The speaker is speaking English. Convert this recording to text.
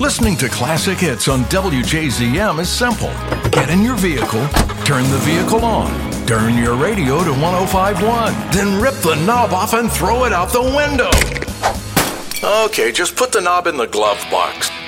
Listening to classic hits on WJZM is simple. Get in your vehicle, turn the vehicle on, turn your radio to 105.1, then rip the knob off and throw it out the window. Okay, just put the knob in the glove box.